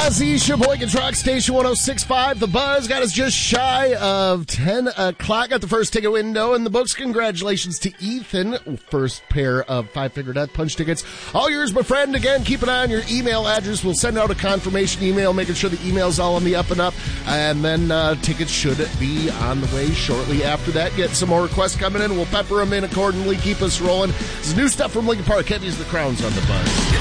Ozzy, your boy, Rock Station 106.5. The Buzz got us just shy of 10 o'clock. Got the first ticket window in the books. Congratulations to Ethan. First pair of Five-Finger Death Punch tickets. All yours, my friend. Again, keep an eye on your email address. We'll send out a confirmation email, making sure the email's all on the up and up. And then tickets should be on the way shortly after that. Get some more requests coming in. We'll pepper them in accordingly. Keep us rolling. This is new stuff from Linkin Park. Can't use the crowns on the Buzz.